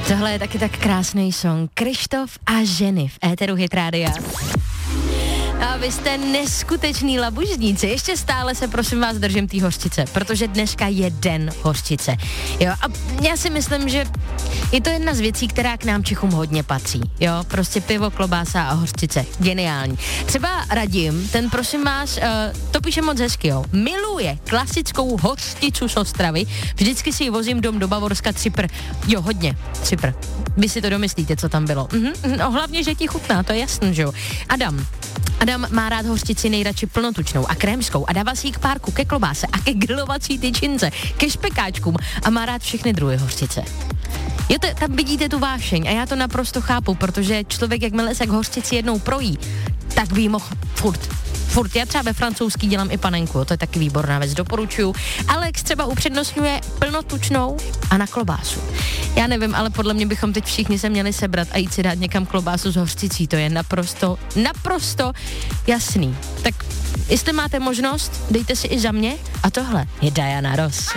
Tohle je taky tak krásný song. Krištof a ženy v éteru Hit Rádia. A vy jste neskutečný labužníci. Ještě stále se prosím vás držím té hořčice, protože dneska je den hořčice. Jo, a já si myslím, že je to jedna z věcí, která k nám Čechům hodně patří. Jo, prostě pivo, klobása a hořčice. Geniální. Třeba Radim, ten prosím vás, to píše moc hezky, jo. Miluje klasickou hořčicu z Ostravy. Vždycky si ji vozím do Bavorska Cypr. Jo, hodně. Cypr. Vy si to domyslíte, co tam bylo. No hlavně, že ti chutná, to je jasný, že jo. Adam má rád hořčici nejradši plnotučnou a krémskou a dává si ji k párku, ke klobáse a ke grilovací tyčince, ke špekáčkům a má rád všechny druhy hořčice. Jo, tam vidíte tu vášeň a já to naprosto chápu, protože člověk, jakmile se k hořčici jednou projí, tak by jí mohl furt. Já třeba ve francouzský dělám i panenku, to je taky výborná věc, doporučuju. Alex třeba upřednostňuje plnotučnou a na klobásu. Já nevím, ale podle mě bychom teď všichni se měli sebrat a jít si dát někam klobásu s hořčicí, to je naprosto jasný. Tak jestli máte možnost, dejte si i za mě a tohle je Diana Ross.